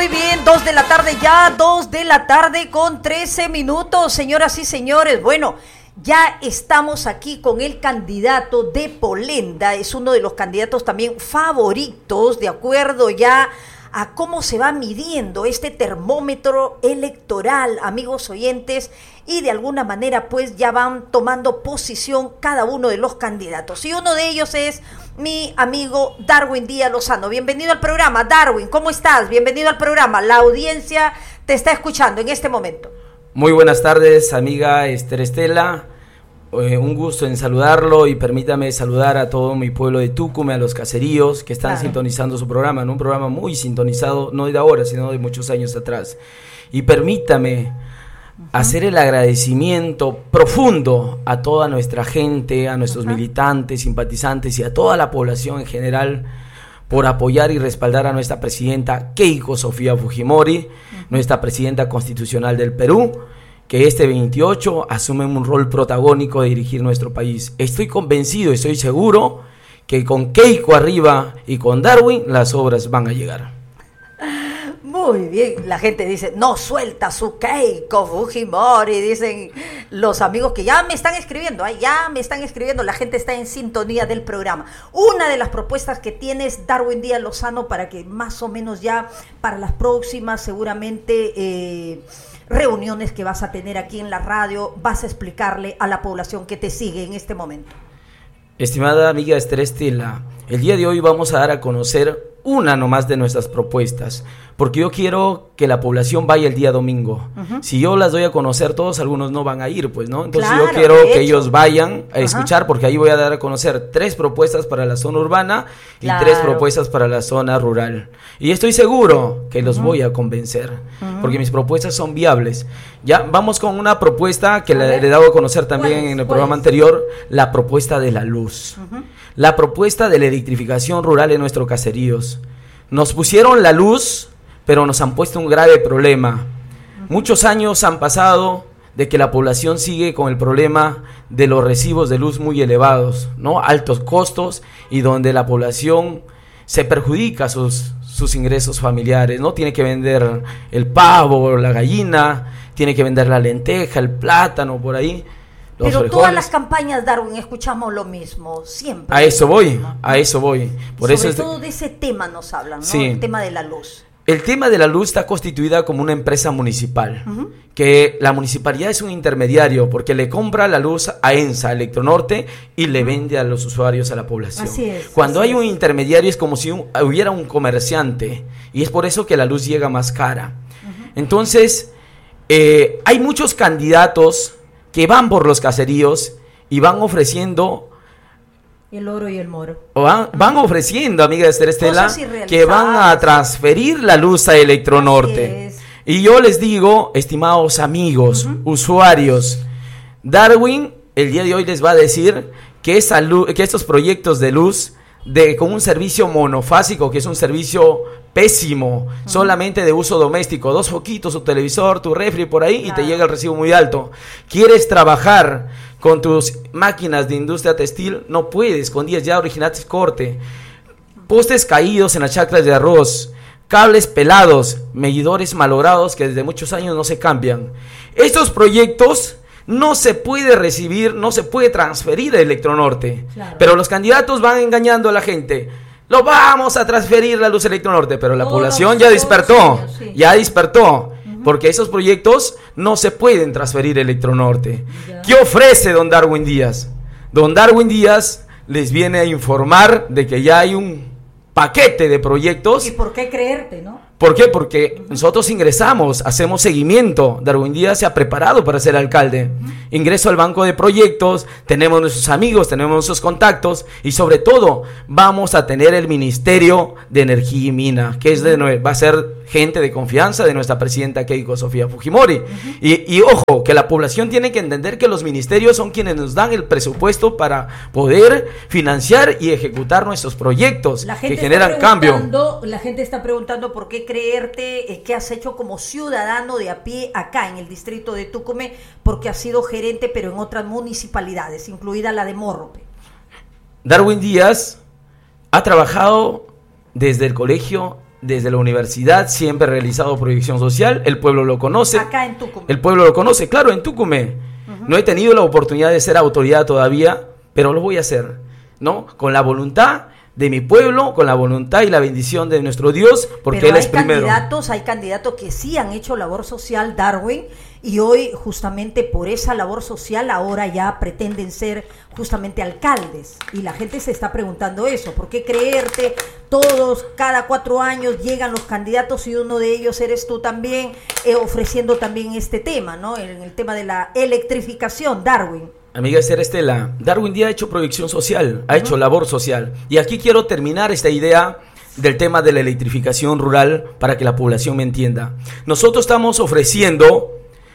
Muy bien, 2 de la tarde ya, 2 de la tarde con 13 minutos, señoras y señores. Bueno, ya estamos aquí con el candidato de Polenda, es uno de los candidatos también favoritos, de acuerdo ya a cómo se va midiendo este termómetro electoral, amigos oyentes, y de alguna manera pues ya van tomando posición cada uno de los candidatos. Y uno de ellos es mi amigo Darwin Díaz Lozano. Bienvenido al programa, Darwin, ¿cómo estás? Bienvenido al programa, la audiencia te está escuchando en este momento. Muy buenas tardes, amiga Estela. Un gusto en saludarlo y permítame saludar a todo mi pueblo de Tucumán, a los caseríos que están sintonizando su programa, ¿no? Un programa muy sintonizado, no de ahora, sino de muchos años atrás. Y permítame hacer el agradecimiento profundo a toda nuestra gente, a nuestros militantes, simpatizantes y a toda la población en general por apoyar y respaldar a nuestra presidenta Keiko Sofía Fujimori, nuestra presidenta constitucional del Perú, que este 28 asumen un rol protagónico de dirigir nuestro país. Estoy convencido, estoy seguro que con Keiko arriba y con Darwin las obras van a llegar. Muy bien, la gente dice, no suelta su Keiko Fujimori, dicen los amigos que ya me están escribiendo, la gente está en sintonía del programa. Una de las propuestas que tienes, Darwin Díaz Lozano, para que más o menos ya para las próximas seguramente reuniones que vas a tener aquí en la radio, vas a explicarle a la población que te sigue en este momento. Estimada amiga Estela, el día de hoy vamos a dar a conocer una nomás de nuestras propuestas, porque yo quiero que la población vaya el día domingo. Si yo las doy a conocer todos, algunos no van a ir, pues, ¿no? Entonces claro, yo quiero que ellos vayan a escuchar, porque ahí voy a dar a conocer 3 propuestas para la zona urbana y 3 propuestas para la zona rural. Y estoy seguro que los voy a convencer, porque mis propuestas son viables. Ya vamos con una propuesta que le he dado a conocer también en el programa anterior, la propuesta de la luz. La propuesta de la electrificación rural en nuestros caseríos. Nos pusieron la luz, pero nos han puesto un grave problema. Muchos años han pasado de que la población sigue con el problema de los recibos de luz muy elevados, ¿no? Altos costos, y donde la población se perjudica sus ingresos familiares, ¿no? Tiene que vender el pavo, la gallina, tiene que vender la lenteja, el plátano, por ahí. Pero frijoles. Todas las campañas, Darwin, escuchamos lo mismo, siempre. A eso voy. Sobre todo de ese tema nos hablan, ¿no? Sí. El tema de la luz. El tema de la luz está constituida como una empresa municipal, que la municipalidad es un intermediario, porque le compra la luz a ENSA, Electronorte, y le vende a los usuarios, a la población. Así es. Cuando hay un intermediario es como si hubiera un comerciante, y es por eso que la luz llega más cara. Entonces, hay muchos candidatos que van por los caseríos y van ofreciendo el oro y el moro. Van ofreciendo, amiga Estela, que van a transferir la luz a Electronorte. Y yo les digo, estimados amigos, usuarios, Darwin el día de hoy les va a decir que estos proyectos de luz con un servicio monofásico, que es un servicio pésimo, solamente de uso doméstico, 2 foquitos, tu televisor, tu refri por ahí, y te llega el recibo muy alto. ¿Quieres trabajar con tus máquinas de industria textil? No puedes, con 10 ya originales corte, postes caídos en las chacras de arroz, cables pelados, medidores malogrados que desde muchos años no se cambian. Estos proyectos no se puede recibir, no se puede transferir a Electronorte, pero los candidatos van engañando a la gente. Lo vamos a transferir la luz Electronorte, pero la población ya despertó, porque esos proyectos no se pueden transferir a Electronorte. ¿Qué ofrece don Darwin Díaz? Don Darwin Díaz les viene a informar de que ya hay un paquete de proyectos. ¿Y por qué creerte, no? ¿Por qué? Porque nosotros ingresamos, hacemos seguimiento. Darwin Díaz se ha preparado para ser alcalde. Ingreso al banco de proyectos, tenemos nuestros amigos, tenemos nuestros contactos, y sobre todo vamos a tener el Ministerio de Energía y Mina, que va a ser gente de confianza de nuestra presidenta Keiko Sofía Fujimori. Y ojo, que la población tiene que entender que los ministerios son quienes nos dan el presupuesto para poder financiar y ejecutar nuestros proyectos que generan cambio. La gente está preguntando por qué creerte que has hecho como ciudadano de a pie acá en el distrito de Tucumán, porque has sido gerente pero en otras municipalidades, incluida la de Morrope. Darwin Díaz ha trabajado desde el colegio desde la universidad siempre he realizado proyección social, el pueblo lo conoce. Acá en Tucumán. El pueblo lo conoce, claro, en Tucumán. No he tenido la oportunidad de ser autoridad todavía, pero lo voy a hacer, ¿no? Con la voluntad de mi pueblo, con la voluntad y la bendición de nuestro Dios, porque pero Él es primero. Hay candidatos que sí han hecho labor social, Darwin, y hoy justamente por esa labor social ahora ya pretenden ser justamente alcaldes, y la gente se está preguntando eso, ¿por qué creerte? Todos, cada 4 años llegan los candidatos y uno de ellos eres tú también, ofreciendo también este tema, ¿no? El tema de la electrificación, Darwin. Amiga Esther Estela, Darwin Díaz ha hecho proyección social, ha hecho labor social. Y aquí quiero terminar esta idea del tema de la electrificación rural para que la población me entienda. Nosotros estamos ofreciendo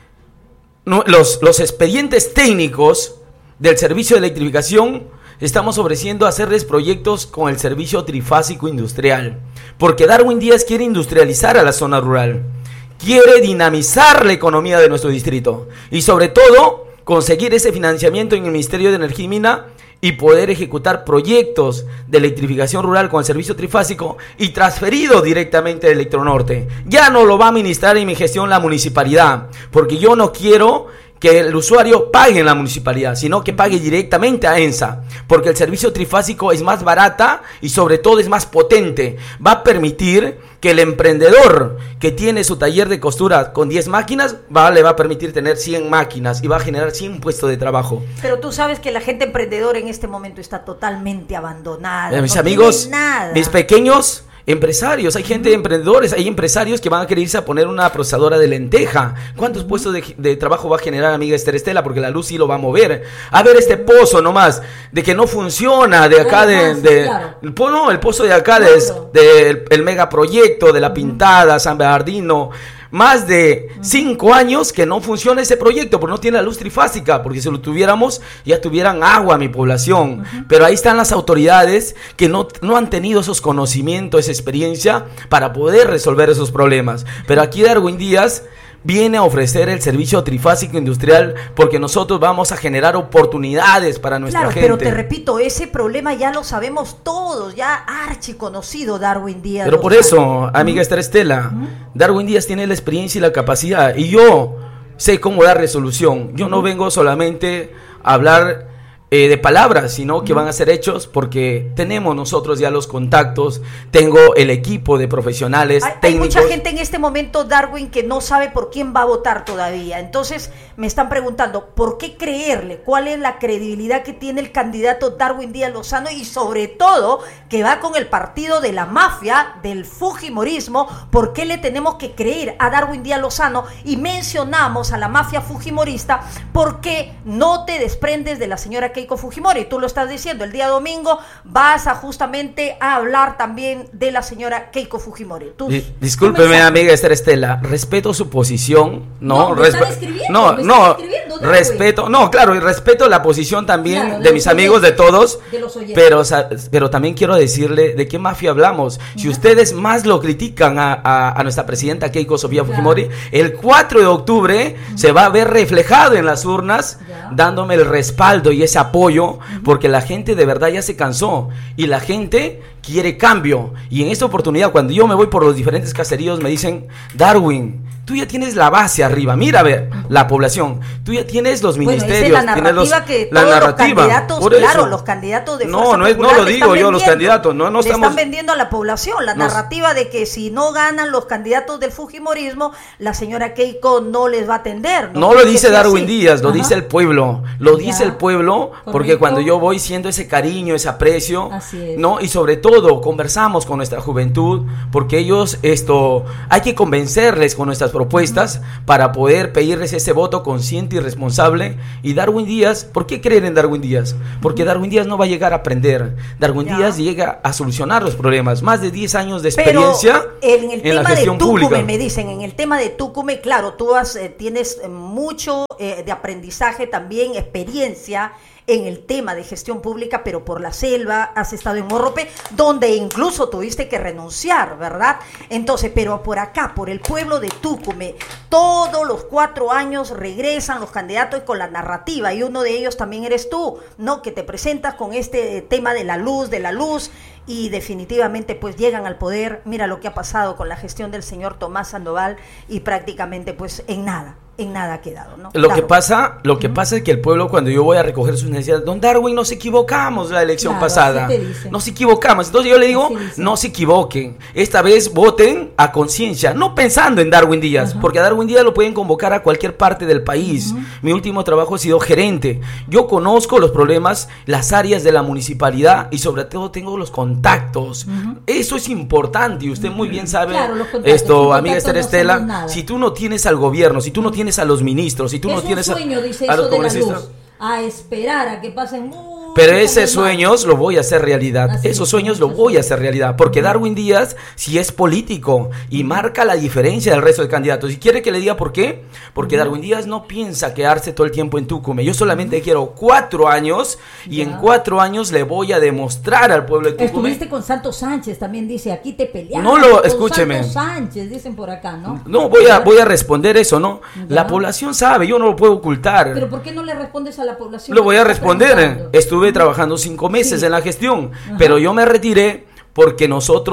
los expedientes técnicos del servicio de electrificación, estamos ofreciendo hacerles proyectos con el servicio trifásico industrial. Porque Darwin Díaz quiere industrializar a la zona rural, quiere dinamizar la economía de nuestro distrito y sobre todo conseguir ese financiamiento en el Ministerio de Energía y Mina y poder ejecutar proyectos de electrificación rural con el servicio trifásico y transferido directamente de Electronorte. Ya no lo va a administrar en mi gestión la municipalidad, porque yo no quiero que el usuario pague en la municipalidad, sino que pague directamente a ENSA, porque el servicio trifásico es más barata y sobre todo es más potente. Va a permitir que el emprendedor que tiene su taller de costura con 10 máquinas, le va a permitir tener 100 máquinas y va a generar 100 puestos de trabajo. Pero tú sabes que la gente emprendedora en este momento está totalmente abandonada. Mis amigos, mis pequeños empresarios, hay gente de emprendedores, hay empresarios que van a querer irse a poner una procesadora de lenteja. ¿Cuántos puestos de trabajo va a generar, amiga Esther Estela? Porque la luz sí lo va a mover. A ver este pozo nomás, de que no funciona, de acá el pozo de acá el megaproyecto de la Pintada, San Bernardino. Más de 5 años que no funciona ese proyecto, porque no tiene la luz trifásica, porque si lo tuviéramos, ya tuvieran agua mi población. Pero ahí están las autoridades que no han tenido esos conocimientos, esa experiencia para poder resolver esos problemas. Pero aquí Darwin Díaz viene a ofrecer el servicio trifásico industrial porque nosotros vamos a generar oportunidades para nuestra gente. Pero te repito, ese problema ya lo sabemos todos, ya archiconocido Darwin Díaz. Pero por eso, amiga Esther Estela, Darwin Díaz tiene la experiencia y la capacidad y yo sé cómo dar resolución. Yo no vengo solamente a hablar de palabras, sino que van a ser hechos porque tenemos nosotros ya los contactos, tengo el equipo de profesionales técnicos. Hay mucha gente en este momento, Darwin, que no sabe por quién va a votar todavía. Entonces me están preguntando, ¿por qué creerle? ¿Cuál es la credibilidad que tiene el candidato Darwin Díaz Lozano? Y sobre todo, que va con el partido de la mafia, del fujimorismo. ¿Por qué le tenemos que creer a Darwin Díaz Lozano? Y mencionamos a la mafia fujimorista porque no te desprendes de la señora Keiko Fujimori. Tú lo estás diciendo, el día domingo vas a justamente a hablar también de la señora Keiko Fujimori. Discúlpeme, amiga Esther Estela, respeto su posición, respeto la posición también, claro, de mis amigos, de todos, de pero también quiero decirle de qué mafia hablamos. Si ustedes más lo critican a nuestra presidenta Keiko Sofía Fujimori, el 4 de octubre se va a ver reflejado en las urnas, dándome el respaldo y ese apoyo, porque la gente de verdad ya se cansó y la gente quiere cambio. Y en esta oportunidad, cuando yo me voy por los diferentes caseríos, me dicen: Darwin, tú ya tienes la base arriba, mira a ver la población, tú ya tienes los ministerios, tienes los candidatos, los candidatos de no lo digo yo, los candidatos, no estamos, están vendiendo a la población la narrativa de que si no ganan los candidatos del fujimorismo, la señora Keiko no les va a atender. No lo dice Darwin Díaz, lo dice el pueblo, dice el pueblo, porque cuando yo voy siento ese cariño, ese aprecio, ¿no? Y sobre todo conversamos con nuestra juventud, porque ellos hay que convencerles con nuestras propuestas para poder pedirles ese voto consciente y responsable. Y Darwin Díaz, ¿por qué creer en Darwin Díaz? Porque Darwin Díaz no va a llegar a aprender. Darwin Díaz llega a solucionar los problemas. Más de 10 años de experiencia en la gestión pública. Me dicen, en el tema de Tucumán, claro, tú tienes mucho de aprendizaje también, experiencia en el tema de gestión pública, pero por la selva, has estado en Morrope, donde incluso tuviste que renunciar, ¿verdad? Entonces, pero por acá, por el pueblo de Tucumán, todos los 4 años regresan los candidatos con la narrativa, y uno de ellos también eres tú, ¿no? Que te presentas con este tema de la luz, y definitivamente pues llegan al poder. Mira lo que ha pasado con la gestión del señor Tomás Sandoval y prácticamente pues en nada ha quedado, ¿no? Lo que pasa es que el pueblo, cuando yo voy a recoger sus necesidades, don Darwin, nos equivocamos la elección pasada, nos equivocamos. Entonces yo le digo, no se equivoquen, esta vez voten a conciencia, no pensando en Darwin Díaz, porque a Darwin Díaz lo pueden convocar a cualquier parte del país. Mi último trabajo ha sido gerente, yo conozco los problemas, las áreas de la municipalidad y sobre todo tengo los contactos. Eso es importante y usted muy bien sabe, esto, amiga Esther Estela, si tú no tienes al gobierno, si tú no tienes a los ministros, si tú no tienes sueño, dice a los congresistas, a esperar a que pasen pero esos sueños lo voy a hacer realidad. Esos sueños lo voy a hacer realidad. Porque Darwin Díaz sí es político y marca la diferencia del resto de candidatos. ¿Y quiere que le diga por qué? Porque Darwin Díaz no piensa quedarse todo el tiempo en Tucumán. Yo solamente quiero 4 años y en 4 años le voy a demostrar al pueblo de Tucumán. Estuviste con Santos Sánchez, también dice, aquí te peleaste. Escúcheme. Santos Sánchez, dicen por acá, ¿no? No, voy a responder eso, ¿no? La población sabe, yo no lo puedo ocultar. ¿Pero por qué no le respondes a la población? Lo voy a responder. Estuve trabajando 5 meses en la gestión, pero yo me retiré porque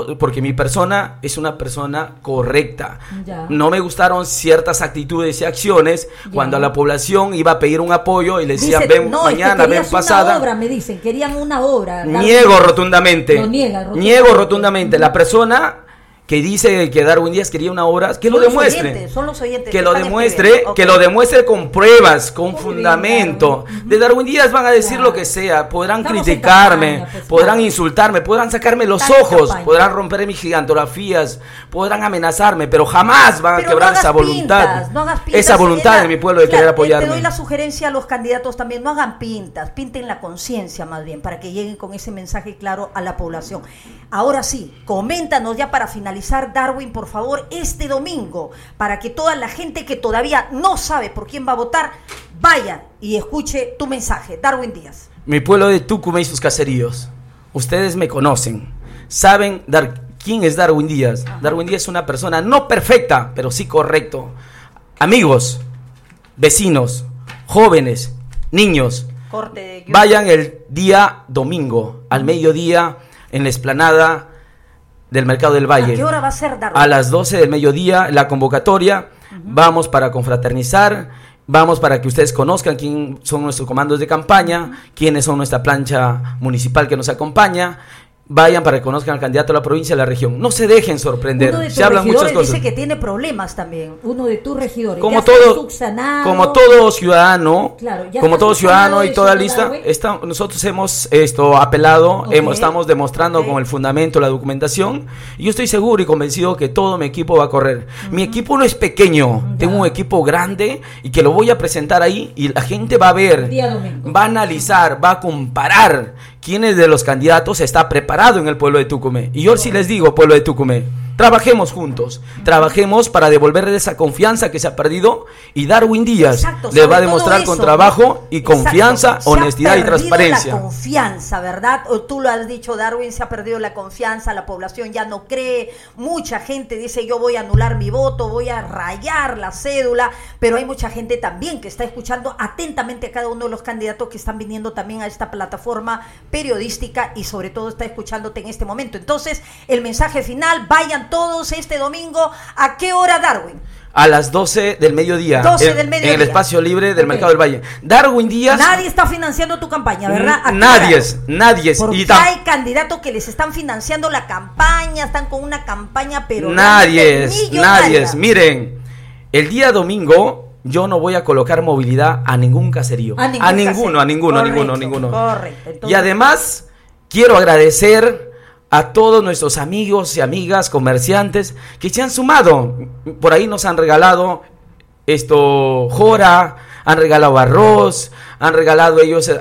mi persona es una persona correcta. No me gustaron ciertas actitudes y acciones cuando a la población iba a pedir un apoyo y le decían, ven mañana, ven pasada. Una obra, me dicen, querían una obra. Niego rotundamente. Niego rotundamente. La persona que dice que Darwin Díaz quería una obra, que lo demuestre. Son los oyentes. Que lo demuestre, que lo demuestre con pruebas, con fundamento. De Darwin Díaz van a decir lo que sea, podrán criticarme, podrán insultarme, podrán sacarme los ojos, podrán romper mis gigantografías, podrán amenazarme, pero jamás van a quebrar esa voluntad. Esa voluntad de mi pueblo de querer apoyarme. Te doy la sugerencia a los candidatos también, no hagan pintas, pinten la conciencia más bien, para que lleguen con ese mensaje claro a la población. Ahora sí, coméntanos ya para finalizar, Darwin, por favor, este domingo, para que toda la gente que todavía no sabe por quién va a votar, vaya y escuche tu mensaje. Darwin Díaz. Mi pueblo de Tucumán y sus caseríos, ustedes me conocen, saben quién es Darwin Díaz. Darwin Díaz es una persona no perfecta, pero sí correcto. Amigos, vecinos, jóvenes, niños, vayan el día domingo, al mediodía, en la explanada del Mercado del Valle. ¿A qué hora va a ser, Darwin? A las 12 del mediodía, la convocatoria. Vamos para confraternizar, vamos para que ustedes conozcan quién son nuestros comandos de campaña, quiénes son nuestra plancha municipal que nos acompaña. Vayan para que conozcan al candidato a la provincia y a la región. No se dejen sorprender. Uno de tus se hablan muchas cosas. Dice que tiene problemas también. Uno de tus regidores. Como todo ciudadano, y toda lista, nosotros hemos apelado, estamos demostrando con el fundamento, la documentación, y yo estoy seguro y convencido que todo mi equipo va a correr. Mi equipo no es pequeño, tengo un equipo grande y que lo voy a presentar ahí y la gente va a ver, va a analizar, va a comparar quiénes de los candidatos está preparado en el pueblo de Tucumán. Y yo sí les digo, pueblo de Tucumán, trabajemos juntos, trabajemos para devolverle esa confianza que se ha perdido, y Darwin Díaz le va a demostrar con trabajo y confianza, honestidad y transparencia. La confianza, ¿verdad? Tú lo has dicho, Darwin, se ha perdido la confianza, la población ya no cree, mucha gente dice yo voy a anular mi voto, voy a rayar la cédula, pero hay mucha gente también que está escuchando atentamente a cada uno de los candidatos que están viniendo también a esta plataforma periodística y sobre todo está escuchándote en este momento. Entonces, el mensaje final, vayan todos este domingo. ¿A qué hora, Darwin? A las 12 del mediodía. En el espacio libre del Mercado del Valle. Darwin Díaz. Nadie está financiando tu campaña, ¿verdad? Nadie. Porque hay candidatos que les están financiando la campaña, están con una campaña, pero nadie. Miren, el día domingo yo no voy a colocar movilidad a ningún caserío. A ninguno. Correcto. Entonces, y además, quiero agradecer a todos nuestros amigos y amigas comerciantes que se han sumado. Por ahí nos han regalado jora, han regalado arroz, han regalado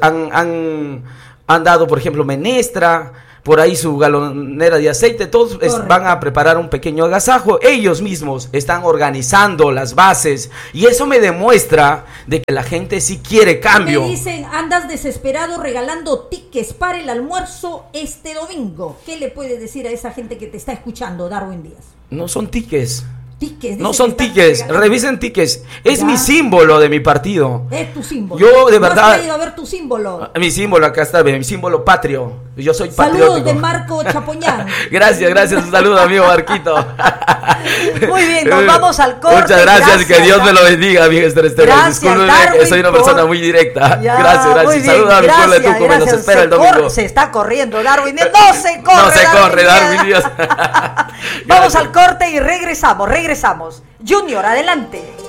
han dado, por ejemplo, menestra, por ahí su galonera de aceite. Todos van a preparar un pequeño agasajo. Ellos mismos están organizando las bases y eso me demuestra de que la gente sí quiere cambio. Me dicen, andas desesperado regalando tickets para el almuerzo este domingo. ¿Qué le puedes decir a esa gente que te está escuchando, Darwin Díaz? No son tickets. No son tickets, revisen tickets. Es mi símbolo de mi partido. Es tu símbolo. Yo de verdad. ¿Has querido ver tu símbolo? Mi símbolo, acá está, mi símbolo patrio. Yo soy Saludos patriótico. de Marco Chapoñán. Gracias, un saludo, amigo Marquito. Muy bien, nos vamos al corte. Muchas gracias, que Dios me lo bendiga, amigo Esther Esteban. Gracias, Discúlpeme, Darwin, que soy una persona muy directa. Ya, Gracias. muy bien, Saludos a mi pueblo de Tuco, que nos gracias. espera el domingo. Se está corriendo, Darwin. No se corre. No se corre, Darwin Díaz. Vamos al corte y regresamos. Junior, adelante.